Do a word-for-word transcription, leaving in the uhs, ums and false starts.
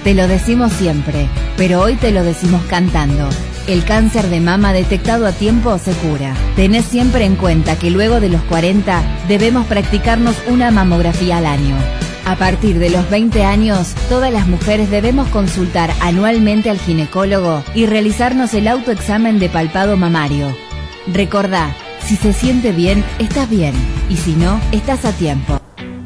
Te lo decimos siempre, pero hoy te lo decimos cantando. El cáncer de mama detectado a tiempo se cura. Tenés siempre en cuenta que luego de los cuarenta debemos practicarnos una mamografía al año. A partir de los veinte años, todas las mujeres debemos consultar anualmente al ginecólogo y realizarnos el autoexamen de palpado mamario. Recordá, si se siente bien, estás bien, y si no, estás a tiempo.